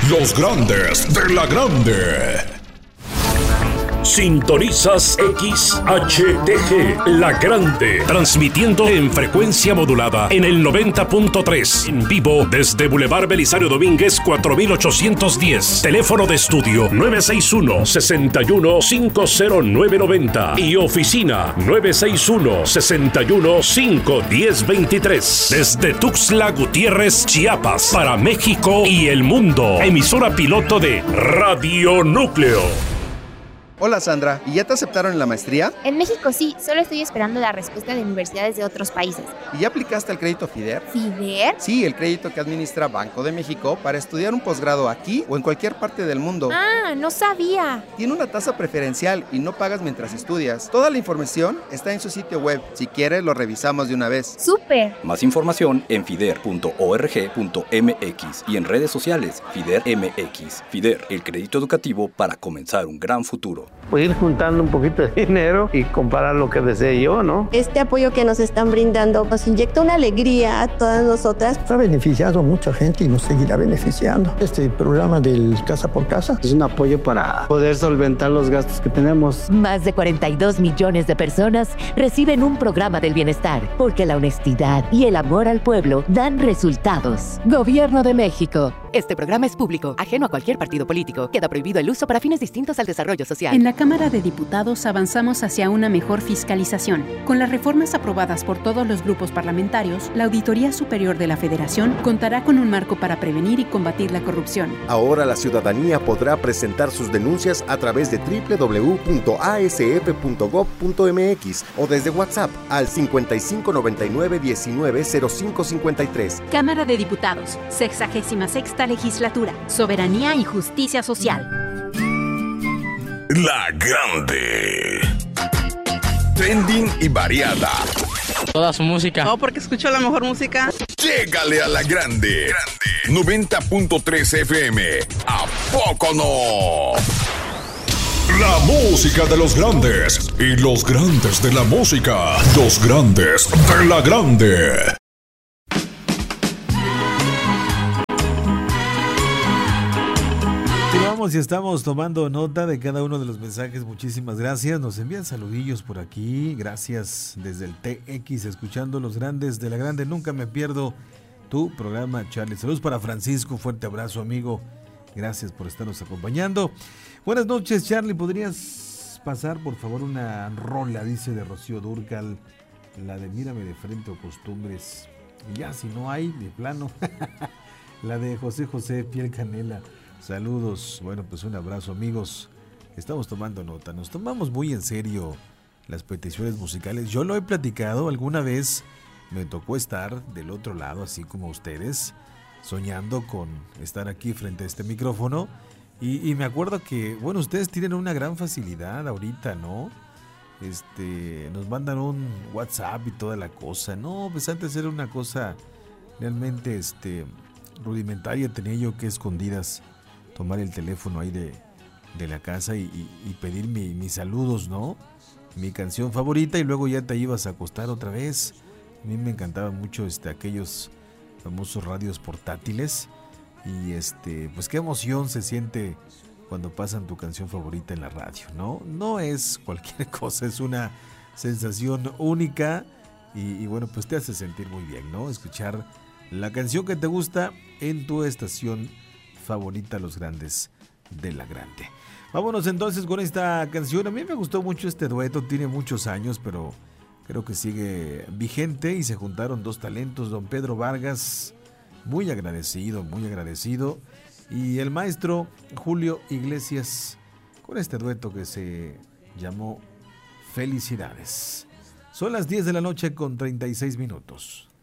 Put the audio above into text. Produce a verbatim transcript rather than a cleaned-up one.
Los grandes de la grande. Sintonizas X H T G, La Grande, transmitiendo en frecuencia modulada en el noventa punto tres, en vivo desde Boulevard Belisario Domínguez cuatro mil ochocientos diez, teléfono de estudio nueve seis uno, seis uno cinco cero nueve nueve cero y oficina nueve seis uno, seis uno cinco uno cero dos tres, desde Tuxtla Gutiérrez, Chiapas, para México y el mundo, emisora piloto de Radio Núcleo. Hola Sandra, ¿y ya te aceptaron en la maestría? En México sí, solo estoy esperando la respuesta de universidades de otros países. ¿Y ya aplicaste al crédito FIDER? ¿FIDER? Sí, el crédito que administra Banco de México para estudiar un posgrado aquí o en cualquier parte del mundo. Ah, no sabía. Tiene una tasa preferencial y no pagas mientras estudias. Toda la información está en su sitio web. Si quieres, lo revisamos de una vez. ¡Súper! Más información en fider punto org punto m x y en redes sociales FIDER M X. FIDER, el crédito educativo para comenzar un gran futuro. Pues ir juntando un poquito de dinero y comprar lo que desee yo, ¿no? Este apoyo que nos están brindando nos inyecta una alegría a todas nosotras. Ha beneficiado a mucha gente y nos seguirá beneficiando. Este programa del Casa por Casa es un apoyo para poder solventar los gastos que tenemos. Más de cuarenta y dos millones de personas reciben un programa del bienestar, porque la honestidad y el amor al pueblo dan resultados. Gobierno de México. Este programa es público, ajeno a cualquier partido político. Queda prohibido el uso para fines distintos al desarrollo social. En la Cámara de Diputados avanzamos hacia una mejor fiscalización. Con las reformas aprobadas por todos los grupos parlamentarios, la Auditoría Superior de la Federación contará con un marco para prevenir y combatir la corrupción. Ahora la ciudadanía podrá presentar sus denuncias a través de doble u doble u doble u punto a s f punto gob punto m x o desde WhatsApp al cincuenta y cinco noventa y nueve diecinueve cero cinco cincuenta y tres. Cámara de Diputados, sexagésima sexta Legislatura, Soberanía y Justicia Social. La Grande. Trending y variada. Toda su música. No, porque escucho la mejor música. Llégale a La Grande. Grande. noventa punto tres F M. ¿A poco no? La música de los grandes. Y los grandes de la música. Los grandes de La Grande. Y estamos tomando nota de cada uno de los mensajes. Muchísimas gracias. Nos envían saludillos por aquí. Gracias desde el T X, escuchando los grandes de La Grande. Nunca me pierdo tu programa, Charlie. Saludos para Francisco. Fuerte abrazo, amigo. Gracias por estarnos acompañando. Buenas noches, Charlie. ¿Podrías pasar, por favor, una rola, dice, de Rocío Dúrcal? La de Mírame de frente o Costumbres. Y ya, si no hay, de plano. La de José José, Piel Canela. Saludos, bueno, pues un abrazo, amigos. Estamos tomando nota, nos tomamos muy en serio las peticiones musicales. Yo lo he platicado, alguna vez me tocó estar del otro lado, así como ustedes, soñando con estar aquí frente a este micrófono. Y, y me acuerdo que, bueno, ustedes tienen una gran facilidad ahorita, ¿no? Este, nos mandan un WhatsApp y toda la cosa. No, pues antes era una cosa realmente este, rudimentaria, tenía yo que escondidas tomar el teléfono ahí de, de la casa y, y, y pedir mi, mis saludos, ¿no? Mi canción favorita y luego ya te ibas a acostar otra vez. A mí me encantaban mucho este, aquellos famosos radios portátiles y este, pues qué emoción se siente cuando pasan tu canción favorita en la radio, ¿no? No es cualquier cosa, es una sensación única y, y bueno, pues te hace sentir muy bien, ¿no? Escuchar la canción que te gusta en tu estación favorita, los grandes de La Grande. Vámonos entonces con esta canción. A mí me gustó mucho este dueto, tiene muchos años, pero creo que sigue vigente y se juntaron dos talentos, don Pedro Vargas, muy agradecido, muy agradecido, y el maestro Julio Iglesias, con este dueto que se llamó Felicidades. Son las diez de la noche con treinta y seis minutos.